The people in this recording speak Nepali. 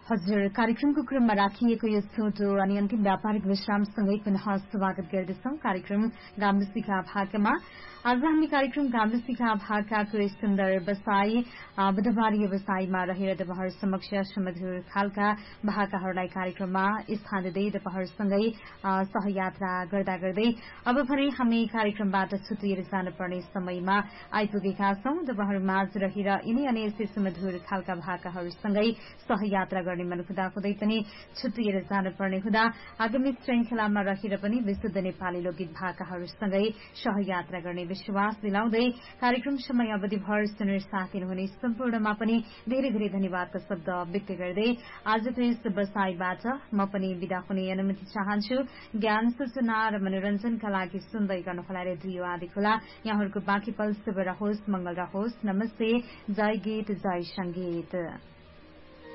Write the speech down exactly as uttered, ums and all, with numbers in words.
हजुर, कार्यक्रमको क्रममा राखिएको यो छोटो अनि अन्तिम व्यापारिक विश्रामसँगै पुनः स्वागत गर्दछौं कार्यक्रम गाम्बुसिका भाकामा। आज हामी कार्यक्रम गाम्बुसिका भाकाको सुन्दर बसाई बुधबारी व्यवसायमा रहेर तपाईहरु समक्ष सुमधुर खालका भाकाहरूलाई कार्यक्रममा स्थान दिँदै तपाईहरुसँगै सहयात्रा गर्दा गर्दै अब भने हामी कार्यक्रमबाट छुटिएर जानुपर्ने समयमा आइपुगेका छौं। तपाईहरुमाझ रहेर यिनै अनि यस्तै सुमधुर खालका भाकाहरूसँगै सहयात्रा गर्ने मन हुँदा हुँदै पनि छुटिएर जानुपर्ने हुँदा आगामी श्रृंखलामा रहेर पनि विशुद्ध नेपाली लोकगीत भाकाहरूसँगै सहयात्रा गर्ने विश्वास दिलाउँदै कार्यक्रम समय अवधिभर सुनेर साथ दिनुहुने सम्पूर्णमा पनि धेरै धेरै धन्यवादका शब्द व्यक्त गर्दै आजको यस बसाईबाट म पनि विदा हुने अनुमति चाहन्छु। ज्ञान सूचना र मनोरञ्जनका लागि सुन्दै गर्नुहोला रेडियो आदि खोला। यहाँहरूको बाँकी पल शुभ रहोस्, मंगल रहोस्। नमस्ते, जय गीत, जय संगीत।